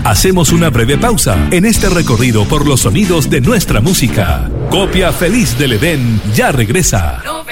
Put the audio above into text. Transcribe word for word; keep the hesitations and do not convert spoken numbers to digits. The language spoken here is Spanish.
Hacemos una breve pausa en este recorrido por los sonidos de nuestra música. Copia Feliz del Edén ya regresa.